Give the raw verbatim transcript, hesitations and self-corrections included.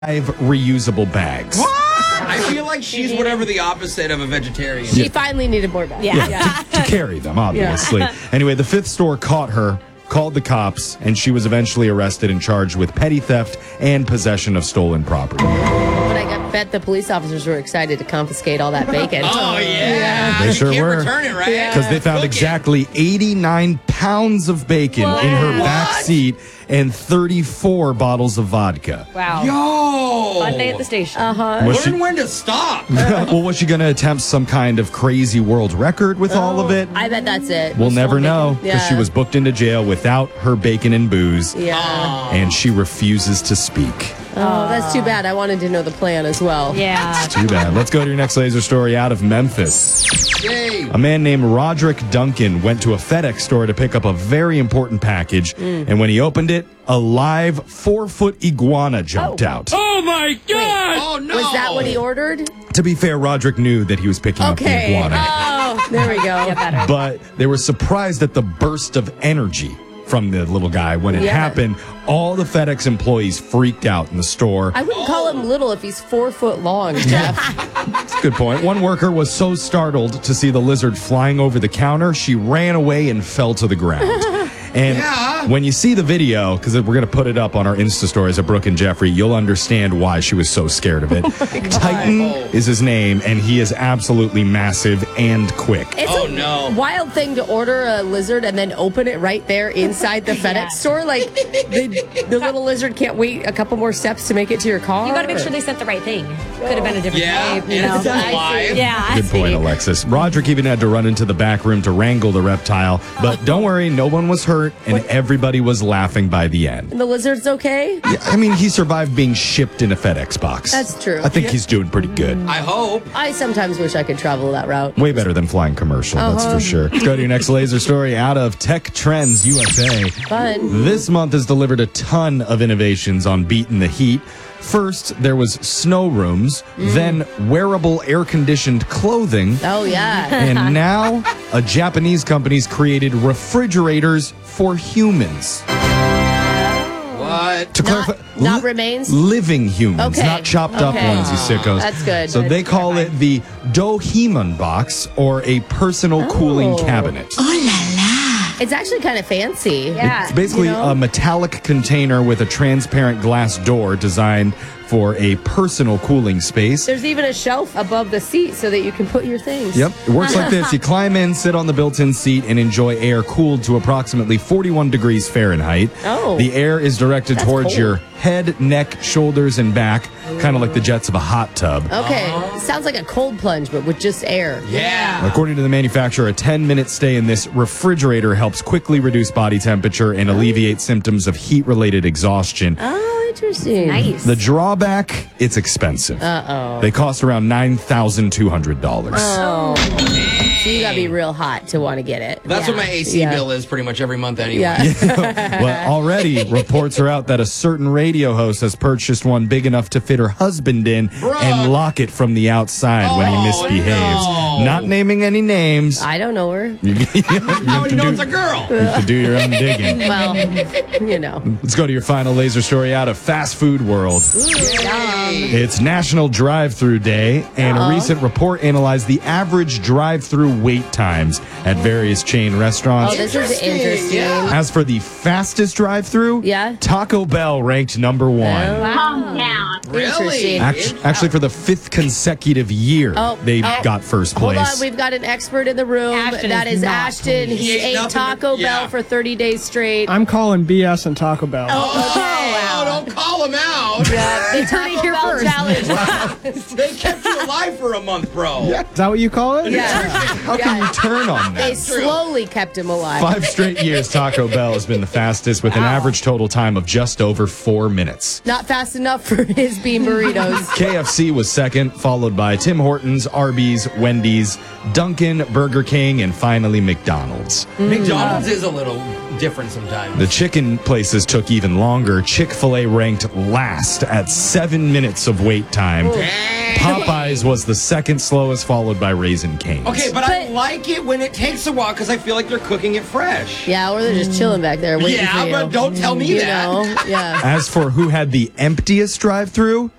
reusable bags. What? I feel like she's whatever the opposite of a vegetarian. She finally neted more bags. Yeah, yeah. To, to carry them, obviously. Yeah. Anyway, the fifth store caught her, called the cops, and she was eventually arrested and charged with petty theft and possession of stolen property. But I bet the police officers were excited to confiscate all that bacon. Oh, yeah. yeah. They you sure can't were. return it, right? Because they found Cook exactly it. eighty-nine pounds of bacon what? in her What? back seat and thirty-four bottles of vodka. Wow. Yo! Fun day at the station. Uh-huh. Was Learn she, when to stop. well, was she going to attempt some kind of crazy world record with all of it? I bet that's it. We'll never know, because Yeah. she was booked into jail without her bacon and booze, Yeah. and she refuses to speak. Oh, that's too bad. I wanted to know the plan as well. Yeah. Too bad. Let's go to your next laser story out of Memphis. Yay. A man named Roderick Duncan went to a FedEx store to pick up a very important package, Mm. and when he opened it, a live four-foot iguana jumped Oh. out. Oh, my God! Wait, oh, no! Was that what he ordered? To be fair, Roderick knew that he was picking up the Okay. iguana, Oh, there we go. Get better. but they were surprised at the burst of energy from the little guy. When it Yeah. happened, all the FedEx employees freaked out in the store. I wouldn't call him little if he's four foot long, Jeff. Good point. One worker was so startled to see the lizard flying over the counter, she ran away and fell to the ground. And Yeah. when you see the video, because we're going to put it up on our Insta stories of Brooke and Jeffrey, you'll understand why she was so scared of it. Titan Oh. is his name, and he is absolutely massive and quick. It's Oh, a no. wild thing to order a lizard and then open it right there inside the FedEx Yeah. store. Like, the, the little lizard can't wait a couple more steps to make it to your car. You got to make sure they sent the right thing. Could have been a different Yeah, shape, you and know. it's I see. alive. Yeah, I Good point, see. Alexis. Roderick even had to run into the back room to wrangle the reptile, but don't worry, no one was hurt, and everybody was laughing by the end. And the lizard's okay? Yeah, I mean, he survived being shipped in a FedEx box. That's true. I think he's doing pretty good. I hope. I sometimes wish I could travel that route. Way better than flying commercial, that's Uh-huh. for sure. Let's go to your next laser story out of Tech Trends U S A. Fun. This month has delivered a ton of innovations on beating the heat. First, there was snow rooms, then wearable air-conditioned clothing, Oh, yeah. and now a Japanese company's created refrigerators for humans. What? To Not- clarify, not li- remains? living humans, Okay. not chopped up Okay. ones, you sickos. That's good. So That's they call it the Dohimon box, or a personal cooling Oh. cabinet. It's actually kind of fancy. Yeah. It's basically You know? a metallic container with a transparent glass door designed for a personal cooling space. There's even a shelf above the seat so that you can put your things. Yep, it works like this. You climb in, sit on the built-in seat, and enjoy air cooled to approximately forty-one degrees Fahrenheit. Oh. The air is directed That's towards cold. your head, neck, shoulders, and back, kind of like the jets of a hot tub. Okay. Sounds like a cold plunge, but with just air. Yeah. According to the manufacturer, a ten-minute stay in this refrigerator helps quickly reduce body temperature and alleviate symptoms of heat-related exhaustion. Oh, interesting. Nice. The drawback, it's expensive. Uh-oh. They cost around nine thousand two hundred dollars. Oh. So you gotta be real hot to want to get it. That's Yeah. what my A C Yeah. bill is pretty much every month anyway. Yeah. Well, already reports are out that a certain radio host has purchased one big enough to fit her husband in Bruh. and lock it from the outside when he Oh, misbehaves. no. Not naming any names. I don't know her. You, you How have do to you know do, it's a girl? you have to do your own digging. Well, you know. Let's go to your final laser story out of fast food world. It's National Drive-Thru Day, and a recent report analyzed the average drive-thru wait times at various chain restaurants. Oh, this is Interesting, interesting. yeah. As for the fastest drive-thru, Yeah. Taco Bell ranked number one. Really? Interesting. Act- actually, for the fifth consecutive year, Oh, they oh. got first Hold place. on, we've got an expert in the room. Ashton that is is not Ashton. He He ate ate nothing Taco but- Bell yeah. for thirty days straight. I'm calling B S and Taco Bell. Oh, don't call him out. Yeah, the Taco here Bell first. challenge. They kept you alive for a month, bro. Is that what you call it? Yeah. How can you turn on They that? slowly kept him alive. Five straight years, Taco Bell has been the fastest with an average total time of just over four minutes. Not fast enough for his bean burritos. K F C was second, followed by Tim Hortons, Arby's, Wendy's, Dunkin', Burger King, and finally McDonald's. McDonald's is a little different sometimes. The chicken places took even longer. Chick-fil-A ranked last at seven minutes of wait time. Popeyes was the second slowest, followed by Raising Cane's. Okay, but, I But- like it when it takes a while because I feel like they're cooking it fresh. Yeah, or they're just chilling back there waiting Yeah, for you. but don't tell me you that. know? Yeah. As for who had the emptiest drive-through,